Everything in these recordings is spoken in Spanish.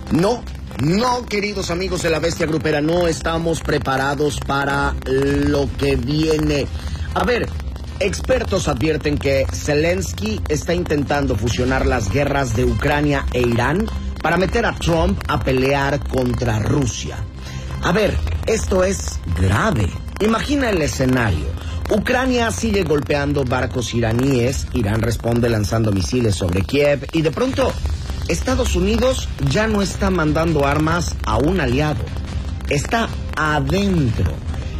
No, no, queridos amigos de la Bestia Grupera, no estamos preparados para lo que viene. A ver, expertos advierten que Zelensky está intentando fusionar las guerras de Ucrania e Irán para meter a Trump a pelear contra Rusia. A ver, esto es grave. Imagina el escenario. Ucrania sigue golpeando barcos iraníes, Irán responde lanzando misiles sobre Kiev y de pronto Estados Unidos ya no está mandando armas a un aliado, está adentro.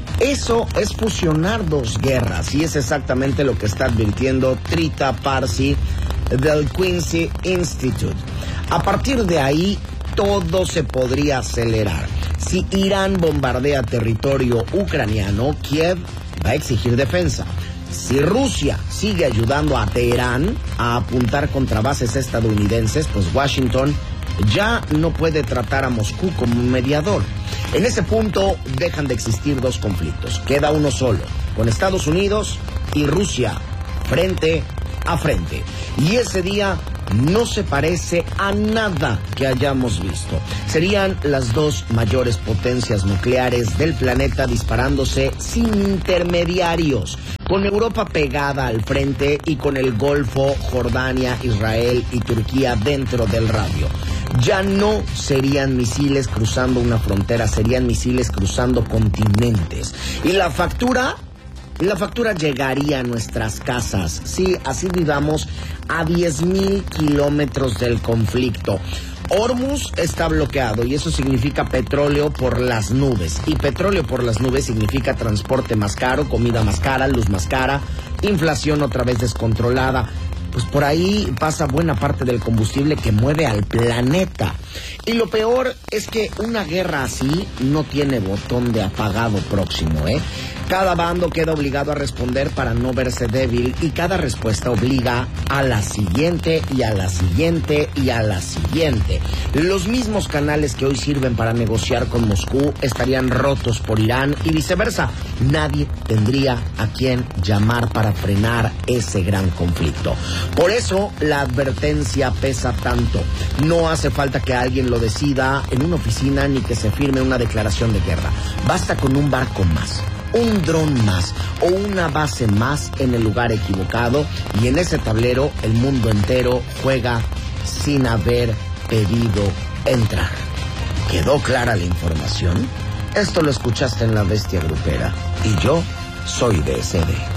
Eso es fusionar dos guerras y es exactamente lo que está advirtiendo Trita Parsi del Quincy Institute. A partir de ahí, todo se podría acelerar. Si Irán bombardea territorio ucraniano, Kiev va a exigir defensa. Si Rusia sigue ayudando a Teherán a apuntar contra bases estadounidenses, pues Washington ya no puede tratar a Moscú como un mediador. En ese punto dejan de existir dos conflictos. Queda uno solo, con Estados Unidos y Rusia frente a frente. Y ese día no se parece a nada que hayamos visto. Serían las dos mayores potencias nucleares del planeta disparándose sin intermediarios, con Europa pegada al frente y con el Golfo, Jordania, Israel y Turquía dentro del radio. Ya no serían misiles cruzando una frontera, serían misiles cruzando continentes. Y la factura llegaría a nuestras casas. Sí, así vivamos a 10,000 kilómetros del conflicto. Hormuz está bloqueado y eso significa petróleo por las nubes. Y petróleo por las nubes significa transporte más caro, comida más cara, luz más cara, inflación otra vez descontrolada. Pues por ahí pasa buena parte del combustible que mueve al planeta. Y lo peor es que una guerra así no tiene botón de apagado próximo, ¿eh? Cada bando queda obligado a responder para no verse débil y cada respuesta obliga a la siguiente y a la siguiente y a la siguiente. Los mismos canales que hoy sirven para negociar con Moscú estarían rotos por Irán y viceversa. Nadie tendría a quien llamar para frenar ese gran conflicto. Por eso la advertencia pesa tanto. No hace falta que alguien lo decida en una oficina ni que se firme una declaración de guerra. Basta con un barco más, un dron más o una base más en el lugar equivocado y en ese tablero el mundo entero juega sin haber pedido entrar. ¿Quedó clara la información? Esto lo escuchaste en La Bestia Grupera y yo soy BSD.